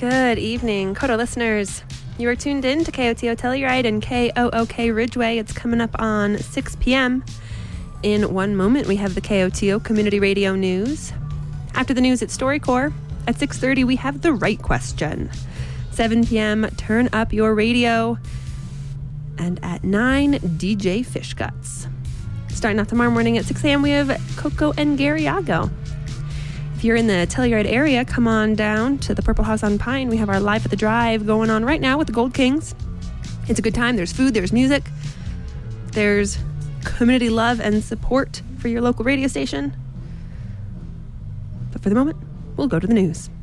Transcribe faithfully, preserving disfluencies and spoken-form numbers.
Good evening, Koto listeners. You are tuned in to K O T O Telluride and K O O K Ridgeway. It's coming up on six p.m. In one moment, we have the K O T O Community Radio News. After the news at StoryCorps, at six thirty, we have The Right Question. seven p.m., Turn Up Your Radio. And at nine, D J Fish Guts. Starting off tomorrow morning at six a.m., we have Coco and Garriago. If you're in the Telluride area, come on down to the Purple House on Pine. We have our Live at the Drive going on right now with the Gold Kings. It's a good time. There's food, there's music, there's community love and support for your local radio station. But for the moment, we'll go to the news.